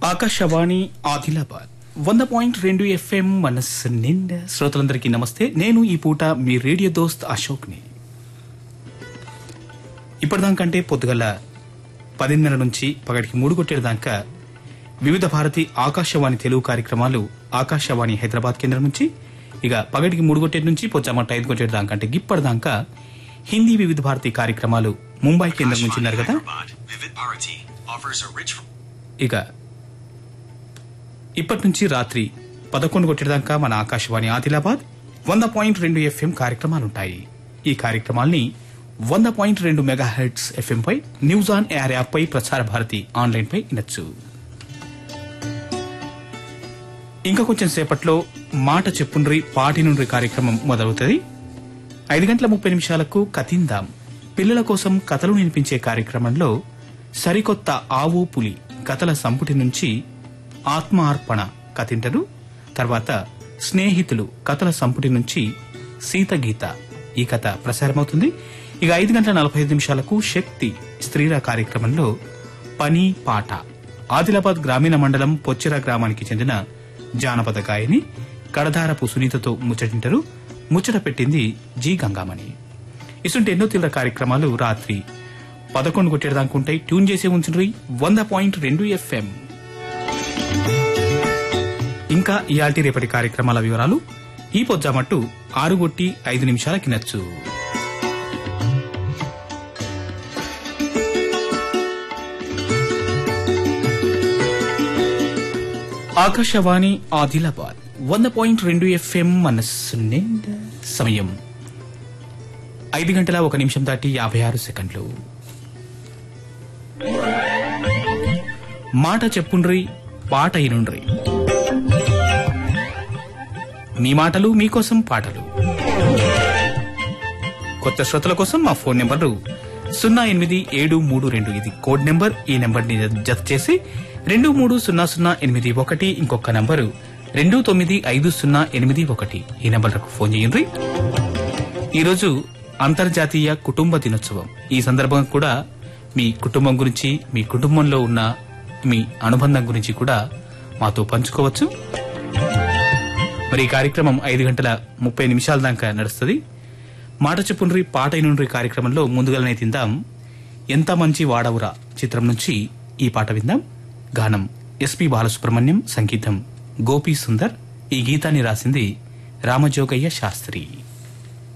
Akashvani Adilabad 100.2 FM మనస్సు నిండా శ్రోతలందరికీ నమస్తే. నేను ఈ పూట మీ రేడియో దోస్త్ అశోక్ని. ఇప్పటిదాకంటే పొద్దుగల 10:30 నుంచి పగటికి 3 కొట్టేదాకా వివిధ భారతి ఆకాశవాణి తెలుగు కార్యక్రమాలు ఆకాశవాణి హైదరాబాద్ కేంద్రం నుంచి, ఇక పగటికి 3 కొట్టే నుంచి పొచ్చామట్ట 5 కొట్టేదాకా అంటే ఇప్పటిదాకా హిందీ వివిధ భారతి కార్యక్రమాలు ముంబై కేంద్రం నుంచి ఉన్నారు కదా. ఇక ఇప్పటి నుంచి రాత్రి 11 కొట్టేదాకా మన ఆకాశవాణి ఆదిలాబాద్ 100.2 FM కార్యక్రమాలుంటాయి. ఈ కార్యక్రమాల్ని 100.2 megahertz FM pi, news on air app pi, Prasar Bharati online పై వినొచ్చు. ఇంకా కొంచెం సేపట్లో మాట చెప్పుండ్రి పాటి నుండి కార్యక్రమం మొదలవుతుంది. 5:30 కతిందాం పిల్లల కోసం కథలు వినిపించే కార్యక్రమంలో సరికొత్త ఆవు పులి కథల సంపుటి నుంచి ఆత్మార్పణ కథింటరు. తర్వాత స్నేహితులు కథల సంపుటి నుంచి సీతగీత ఈ కథ ప్రసారమవుతుంది. ఇక 5:45 శక్తి స్త్రీల కార్యక్రమంలో పని పాట ఆదిలాబాద్ గ్రామీణ మండలం పొచ్చిర గ్రామానికి చెందిన జానపద గాయని కడదారపు సునీతతో ముచ్చటింటారు. ముచ్చట పెట్టింది జి గంగామణి. ఇసుంటి ఎన్నో తీవ్ర కార్యక్రమాలు రాత్రి 11 కొట్టేదాకుంటాయి. ట్యూన్ చేసే ఉంచుండ్రి 100.2 FM. ఇంకా ఇయాల్టి రేపటి కార్యక్రమాల వివరాలు ఈ పొద్దుమట్టు 6:05 వినొచ్చు. ఆకాశవాణి ఆదిలాబాద్ 100.2 FM మనస్సు నిండా. సమయం 5:01 దాటి 56 మాట చెప్పుండ్రి పాట ఇనుండ్రి. మీ మాటలు మీకోసం పాటలు. కొత్త శ్రోతల కోసం మా ఫోన్ నెంబర్లు 08732 ఇది కోడ్ నెంబర్. ఈ నెంబర్ ని జత చేసి 230081 ఇంకొక నంబరు 295081 ఈ నెంబర్లకు ఫోన్ చేయండి. ఈరోజు అంతర్జాతీయ కుటుంబ దినోత్సవం. ఈ సందర్భంగా కూడా మీ కుటుంబం గురించి, మీ కుటుంబంలో ఉన్న మీ అనుబంధం గురించి కూడా మాతో పంచుకోవచ్చు. మరి ఈ కార్యక్రమం 5:30 దాకా నడుస్తుంది. మాట చెప్పుండ్రి పాట నుండి కార్యక్రమంలో ముందుగానే తిందాం ఎంత మంచి వాడవురా చిత్రం నుంచి ఈ పాట విందాం. గానం ఎస్పి బాలసుబ్రహ్మణ్యం, సంగీతం గోపీ సుందర్. ఈ గీతాన్ని రాసింది రామజోగయ్య శాస్త్రి.